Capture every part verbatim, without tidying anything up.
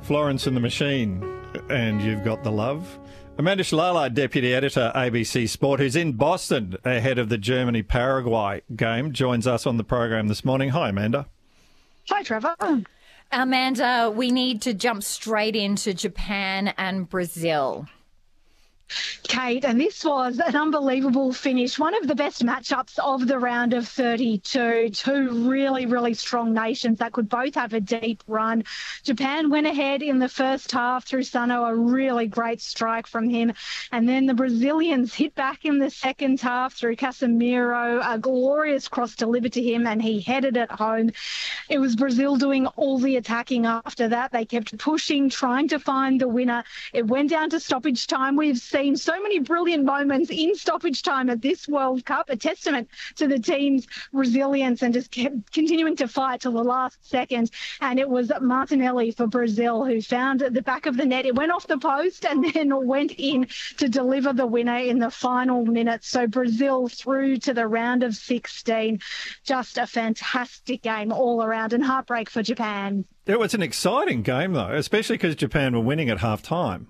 Florence and the Machine, and You've Got the Love. Amanda Shalala, Deputy Editor, A B C Sport, who's in Boston ahead of the Germany-Paraguay game, joins us on the program this morning. Hi, Amanda. Hi, Trevor. Amanda, we need to jump straight into Japan and Brazil. Kate, and this was an unbelievable finish. One of the best matchups of the round of thirty-two. Two really, really strong nations that could both have a deep run. Japan went ahead in the first half through Sano, a really great strike from him. And then the Brazilians hit back in the second half through Casemiro, a glorious cross delivered to him, and he headed it home. It was Brazil doing all the attacking after that. They kept pushing, trying to find the winner. It went down to stoppage time. We've seen so many brilliant moments in stoppage time at this World Cup, a testament to the team's resilience and just kept continuing to fight till the last second. And it was Martinelli for Brazil who found the back of the net. It went off the post and then went in to deliver the winner in the final minutes. So Brazil through to the round of sixteen. Just a fantastic game all around, and heartbreak for Japan. It was an exciting game, though, especially because Japan were winning at half-time.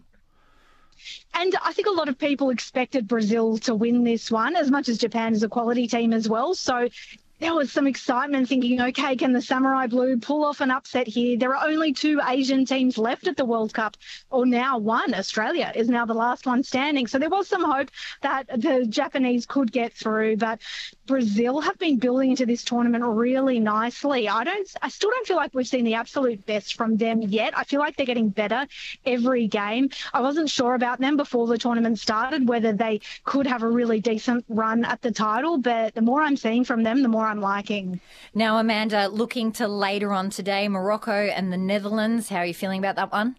And I think a lot of people expected Brazil to win this one, as much as Japan is a quality team as well. So there was some excitement thinking, OK, can the Samurai Blue pull off an upset here? There are only two Asian teams left at the World Cup, or now one. Australia is now the last one standing. So there was some hope that the Japanese could get through, but Brazil have been building into this tournament really nicely. I don't, I still don't feel like we've seen the absolute best from them yet. I feel like they're getting better every game. I wasn't sure about them before the tournament started, whether they could have a really decent run at the title, but the more I'm seeing from them, the more I'm liking. Now, Amanda, looking to later on today, Morocco and the Netherlands. How are you feeling about that one?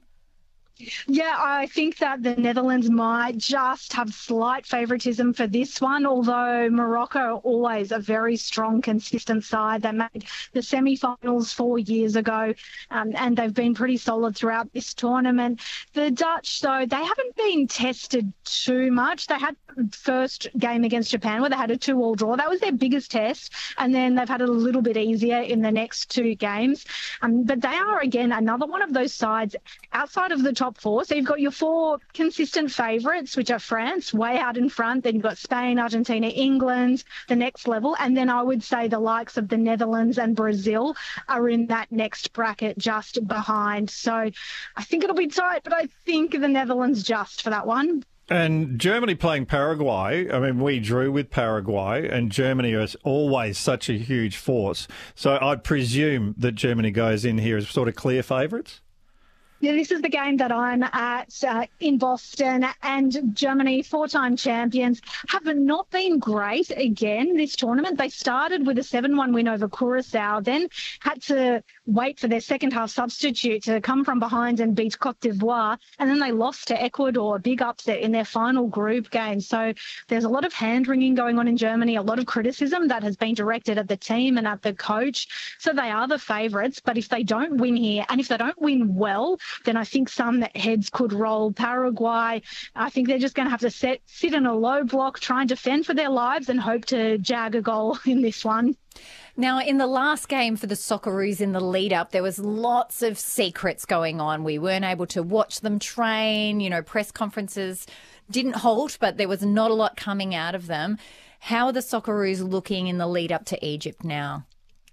Yeah, I think that the Netherlands might just have slight favouritism for this one, although Morocco are always a very strong, consistent side. They made the semi-finals four years ago, um, and they've been pretty solid throughout this tournament. The Dutch, though, they haven't been tested too much. They had first game against Japan where they had a two-all draw. That was their biggest test, and then they've had it a little bit easier in the next two games. Um, but they are, again, another one of those sides outside of the top top four. So you've got your four consistent favourites, which are France, way out in front. Then you've got Spain, Argentina, England, the next level. And then I would say the likes of the Netherlands and Brazil are in that next bracket just behind. So I think it'll be tight, but I think the Netherlands just for that one. And Germany playing Paraguay, I mean, we drew with Paraguay, and Germany is always such a huge force. So I'd presume that Germany goes in here as sort of clear favourites? Yeah, this is the game that I'm at uh, in Boston, and Germany, four-time champions, have not been great again this tournament. They started with a seven one win over Curacao, then had to wait for their second-half substitute to come from behind and beat Cote d'Ivoire, and then they lost to Ecuador, a big upset in their final group game. So there's a lot of hand-wringing going on in Germany, a lot of criticism that has been directed at the team and at the coach. So they are the favourites, but if they don't win here, and if they don't win well, then I think some heads could roll. Paraguay, I think they're just going to have to set, sit in a low block, try and defend for their lives and hope to jag a goal in this one. Now, in the last game for the Socceroos in the lead-up, there was lots of secrets going on. We weren't able to watch them train. You know, press conferences didn't halt, but there was not a lot coming out of them. How are the Socceroos looking in the lead-up to Egypt now?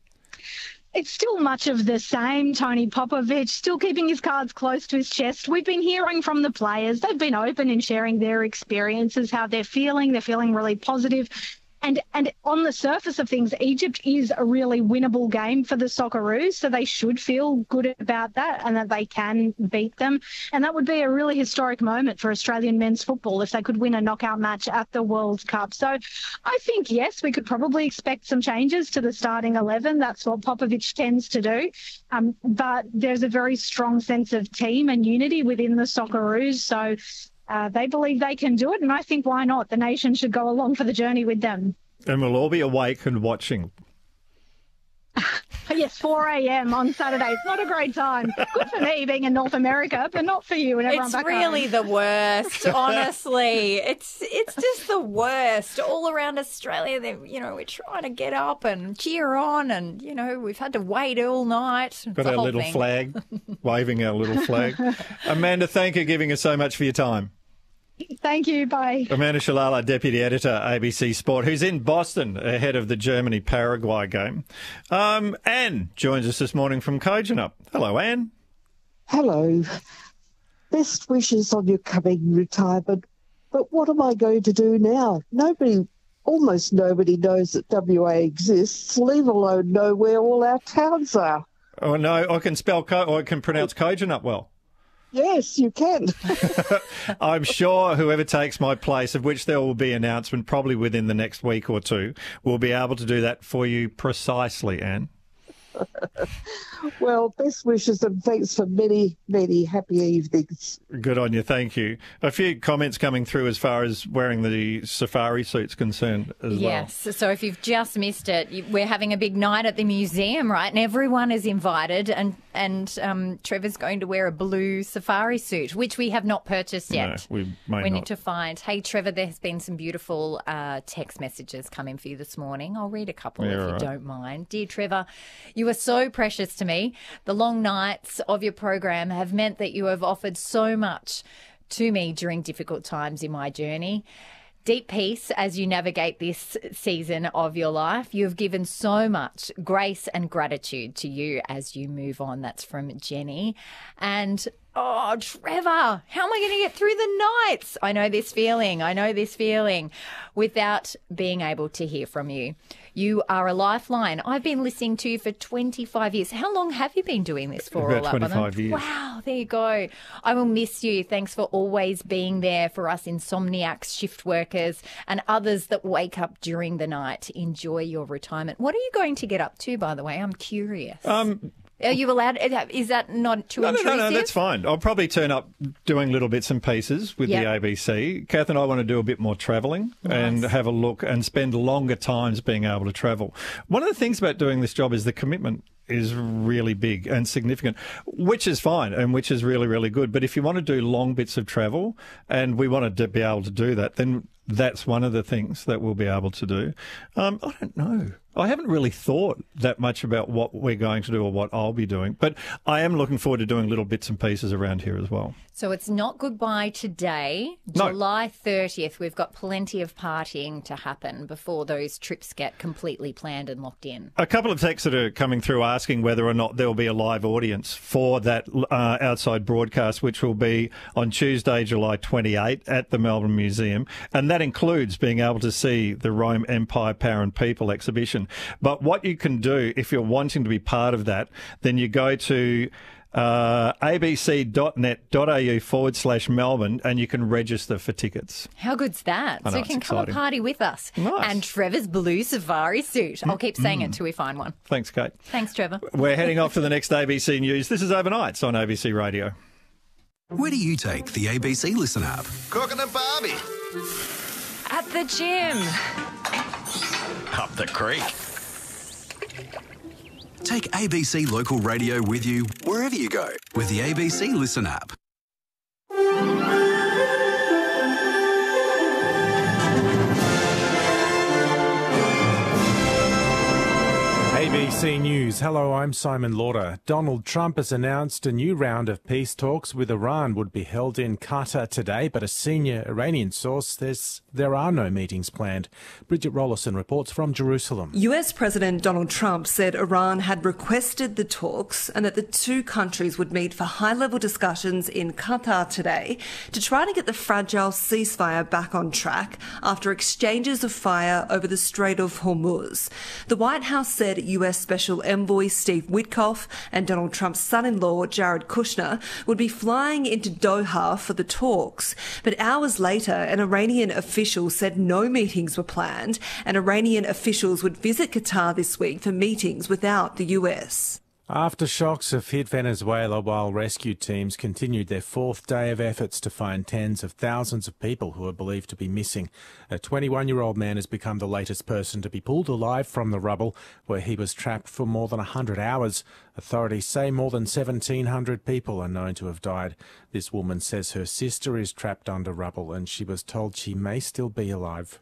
It's still much of the same. Tony Popovic still keeping his cards close to his chest. We've been hearing from the players. They've been open in sharing their experiences, how they're feeling. They're feeling really positive. And and on the surface of things, Egypt is a really winnable game for the Socceroos, so they should feel good about that and that they can beat them. And that would be a really historic moment for Australian men's football if they could win a knockout match at the World Cup. So I think, yes, we could probably expect some changes to the starting eleven. That's what Popovic tends to do. Um, but there's a very strong sense of team and unity within the Socceroos. So Uh, they believe they can do it, and I think why not? The nation should go along for the journey with them. And we'll all be awake and watching. Yes, four a.m. on Saturday. It's not a great time. Good for me being in North America, but not for you and everyone It's back really home. the worst, honestly. It's it's just the worst. All around Australia, they, you know, we're trying to get up and cheer on, and, you know, we've had to wait all night. It's Got a our whole little thing. flag, waving our little flag. Amanda, thank you for giving us so much for your time. Thank you. Bye. Amanda Shalala, Deputy Editor, A B C Sport, who's in Boston ahead of the Germany-Paraguay game. Um, Anne joins us this morning from Kojonup. Hello, Anne. Hello. Best wishes on your coming retirement. But what am I going to do now? Nobody, almost nobody knows that W A exists, leave alone know where all our towns are. Oh, no, I can spell, Co- or I can pronounce Kojonup well. Yes, you can. I'm sure whoever takes my place, of which there will be announcement probably within the next week or two, will be able to do that for you precisely, Anne. Well, best wishes and thanks for many, many happy evenings. Good on you, thank you. A few comments coming through as far as wearing the safari suit's concerned as Yes, so if you've just missed it, you- we're having a big night at the museum, right? And everyone is invited, and and um, Trevor's going to wear a blue safari suit, which we have not purchased well. yet. No, we may We not. need to find. Hey, Trevor, there has been some beautiful uh, text messages coming for you this morning. I'll read a couple Yeah, if all you right. don't mind. Dear Trevor, you are so precious to me. The long nights of your program have meant that you have offered so much to me during difficult times in my journey. Deep peace as you navigate this season of your life. You have given so much grace and gratitude to you as you move on. That's from Jenny. And oh, Trevor, how am I going to get through the nights? I know this feeling. I know this feeling without being able to hear from you. You are a lifeline. I've been listening to you for twenty-five years. How long have you been doing this for? About all up, Mother? twenty-five years. Wow, there you go. I will miss you. Thanks for always being there for us insomniacs, shift workers, and others that wake up during the night. Enjoy your retirement. What are you going to get up to, by the way? I'm curious. Um, Are you allowed? Is that not too No, no, intrusive? no, no, that's fine. I'll probably turn up doing little bits and pieces with Yep. the A B C. Kath and I want to do a bit more travelling and have a look and spend longer times being able to travel. One of the things about doing this job is the commitment is really big and significant, which is fine and which is really, really good. But if you want to do long bits of travel, and we want to be able to do that, then that's one of the things that we'll be able to do. Um, I don't know. I haven't really thought that much about what we're going to do or what I'll be doing, but I am looking forward to doing little bits and pieces around here as well. So it's not goodbye today. No. July thirtieth, we've got plenty of partying to happen before those trips get completely planned and locked in. A couple of texts that are coming through asking whether or not there will be a live audience for that uh, outside broadcast, which will be on Tuesday, July twenty-eighth at the Melbourne Museum. And that includes being able to see the Rome Empire, Power and People exhibition. But what you can do if you're wanting to be part of that, then you go to uh, abc.net.au forward slash Melbourne and you can register for tickets. How good's that? I know, so you it's can come exciting. and party with us. Nice. And Trevor's blue safari suit. I'll keep saying it until we find one. Thanks, Kate. Thanks, Trevor. We're heading off to the next A B C News. This is Overnights on A B C Radio. Where do you take the A B C Listen app? Cooking a Barbie. At the gym. Up the creek. Take A B C Local Radio with you wherever you go with the A B C Listen app. A B C News. Hello, I'm Simon Lauder. Donald Trump has announced a new round of peace talks with Iran would be held in Qatar today, but a senior Iranian source says there are no meetings planned. Bridget Rollison reports from Jerusalem. U S President Donald Trump said Iran had requested the talks and that the two countries would meet for high-level discussions in Qatar today to try to get the fragile ceasefire back on track after exchanges of fire over the Strait of Hormuz. The White House said U S Special Envoy Steve Witkoff and Donald Trump's son-in-law Jared Kushner would be flying into Doha for the talks. But hours later, an Iranian official said no meetings were planned and Iranian officials would visit Qatar this week for meetings without the U S. Aftershocks have hit Venezuela while rescue teams continued their fourth day of efforts to find tens of thousands of people who are believed to be missing. A twenty-one-year-old man has become the latest person to be pulled alive from the rubble, where he was trapped for more than one hundred hours. Authorities say more than seventeen hundred people are known to have died. This woman says her sister is trapped under rubble and she was told she may still be alive.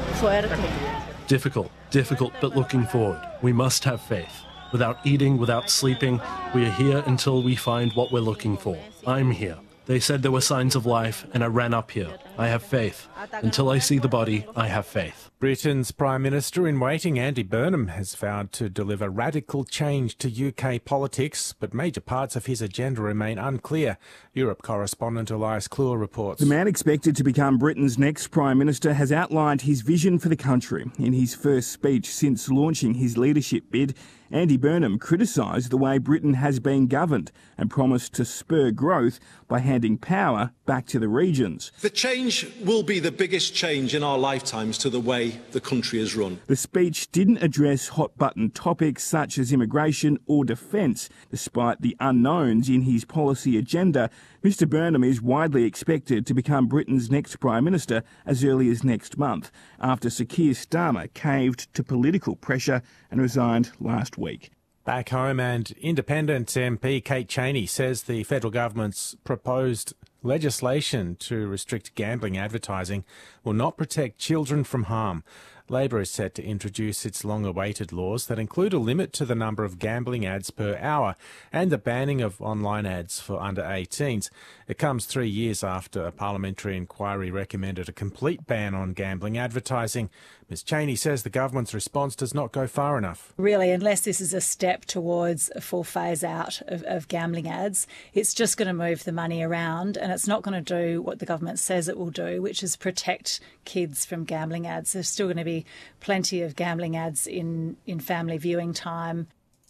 Difficult, difficult, but looking forward. We must have faith. Without eating, without sleeping, we are here until we find what we're looking for. I'm here. They said there were signs of life, and I ran up here. I have faith. Until I see the body, I have faith. Britain's Prime Minister in waiting, Andy Burnham, has vowed to deliver radical change to U K politics, but major parts of his agenda remain unclear. Europe correspondent Elias Kluwer reports. The man expected to become Britain's next Prime Minister has outlined his vision for the country. In his first speech since launching his leadership bid, Andy Burnham criticised the way Britain has been governed and promised to spur growth by handing power back to the regions. The change will be the biggest change in our lifetimes to the way the country is run. The speech didn't address hot-button topics such as immigration or defence. Despite the unknowns in his policy agenda, Mr Burnham is widely expected to become Britain's next Prime Minister as early as next month, after Sir Keir Starmer caved to political pressure and resigned last week. Back home, and Independent M P Kate Chaney says the federal government's proposed legislation to restrict gambling advertising will not protect children from harm. Labor is set to introduce its long-awaited laws that include a limit to the number of gambling ads per hour and the banning of online ads for under eighteens. It comes three years after a parliamentary inquiry recommended a complete ban on gambling advertising. Ms Chaney says the government's response does not go far enough. Really, unless this is a step towards a full phase-out of, of gambling ads, it's just going to move the money around and it's not going to do what the government says it will do, which is protect kids from gambling ads. There's still going to be plenty of gambling ads in, in family viewing time.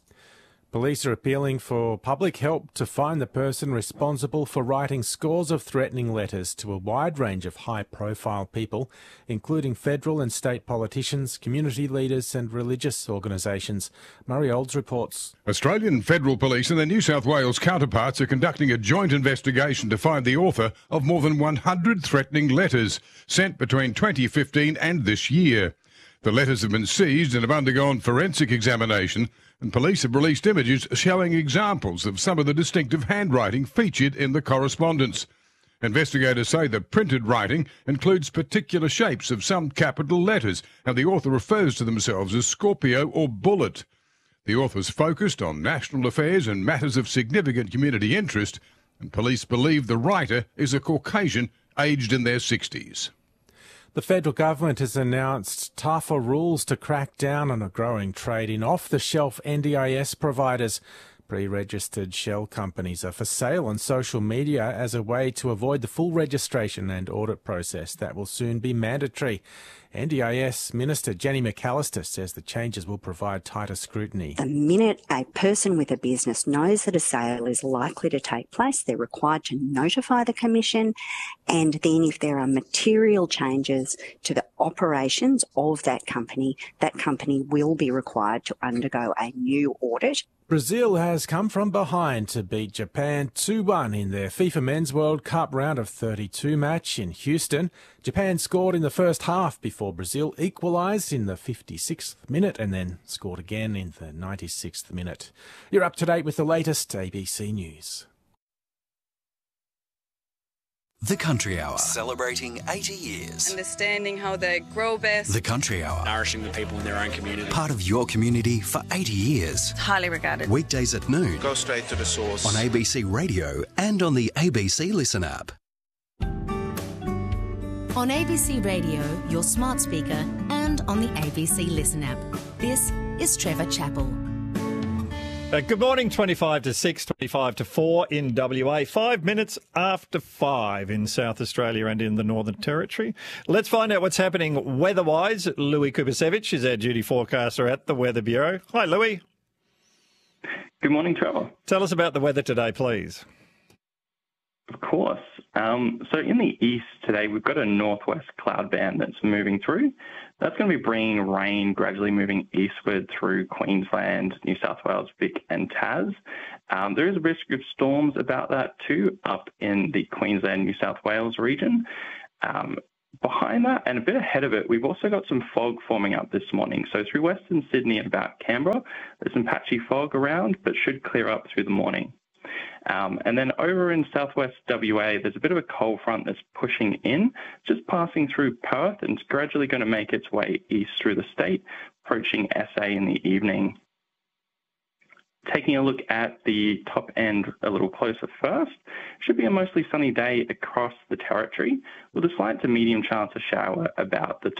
Police are appealing for public help to find the person responsible for writing scores of threatening letters to a wide range of high-profile people, including federal and state politicians, community leaders and religious organisations. Murray Olds reports. Australian Federal Police and their New South Wales counterparts are conducting a joint investigation to find the author of more than one hundred threatening letters sent between twenty fifteen and this year. The letters have been seized and have undergone forensic examination, and police have released images showing examples of some of the distinctive handwriting featured in the correspondence. Investigators say the printed writing includes particular shapes of some capital letters, and the author refers to themselves as Scorpio or Bullet. The author's focused on national affairs and matters of significant community interest, and police believe the writer is a Caucasian aged in their sixties. The federal government has announced tougher rules to crack down on a growing trade in off-the-shelf N D I S providers. Pre-registered shell companies are for sale on social media as a way to avoid the full registration and audit process that will soon be mandatory. N D I S Minister Jenny McAllister says the changes will provide tighter scrutiny. The minute a person with a business knows that a sale is likely to take place, they're required to notify the Commission, and then if there are material changes to the operations of that company, that company will be required to undergo a new audit. Brazil has come from behind to beat Japan two one in their FIFA Men's World Cup round of thirty-two match in Houston. Japan scored in the first half before Brazil equalised in the fifty-sixth minute and then scored again in the ninety-sixth minute. You're up to date with the latest A B C News. The Country Hour, celebrating eighty years. Understanding how they grow best. The Country Hour, nourishing the people in their own community. Part of your community for eighty years. Highly regarded. Weekdays at noon. Go straight to the source. On A B C Radio and on the A B C Listen app. On A B C Radio, your smart speaker, and on the A B C Listen app. This is Trevor Chappell. Uh, good morning, twenty-five to six, twenty-five to four in W A, five minutes after five in South Australia and in the Northern Territory. Let's find out what's happening weather-wise. Louis Kubasevich is our duty forecaster at the Weather Bureau. Hi, Louis. Good morning, Trevor. Tell us about the weather today, please. Of course. Um, so in the east today, we've got a northwest cloud band that's moving through. That's going to be bringing rain gradually moving eastward through Queensland, New South Wales, Vic and Tas. Um, there is a risk of storms about that too up in the Queensland, New South Wales region. Um, behind that and a bit ahead of it, we've also got some fog forming up this morning. So through Western Sydney and about Canberra, there's some patchy fog around, but should clear up through the morning. Um, and then over in southwest W A, there's a bit of a cold front that's pushing in, just passing through Perth, and it's gradually going to make its way east through the state, approaching S A in the evening. Taking a look at the top end a little closer first, should be a mostly sunny day across the territory, with a slight to medium chance of shower about the